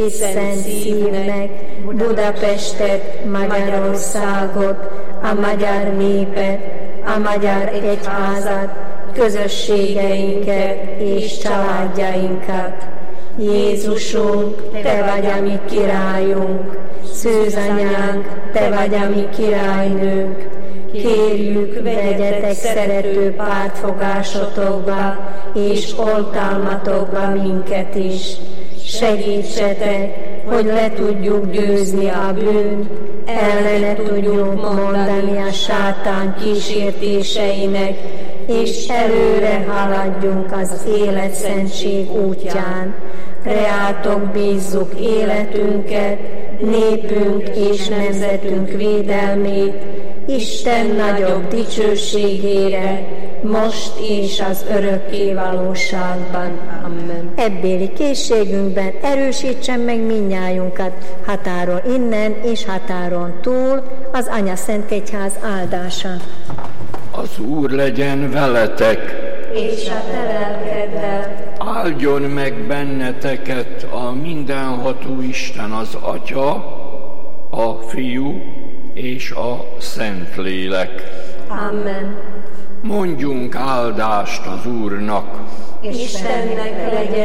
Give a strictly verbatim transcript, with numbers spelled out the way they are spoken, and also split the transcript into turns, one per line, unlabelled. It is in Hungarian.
szent szívnek Budapestet, Magyarországot, a magyar népet, a magyar egyházat, közösségeinket és családjainkat. Jézusunk, Te vagy a mi királyunk, szőzanyánk, Te vagy a mi királynőnk. Kérjük, vegyetek szerető pártfogásotokba és oltalmatokba minket is. Segítsetek, hogy le tudjuk győzni a bűnt, ellene tudjunk mondani a sátán kísértéseinek, és előre haladjunk az életszentség útján. Reátok bízzuk életünket, népünk és nemzetünk védelmét, Isten nagyobb dicsőségére, most és az örökké valóságban. Amen. Ebbéli készségünkben erősítsen meg mindnyájunkat, határon innen és határon túl, az Anya Szent Egyház áldása.
Az Úr legyen veletek,
és a te lelkeddel.
Áldjon meg benneteket a mindenható Isten, az Atya, a Fiú és a Szentlélek.
Amen.
Mondjunk áldást az Úrnak.
Istennek legyen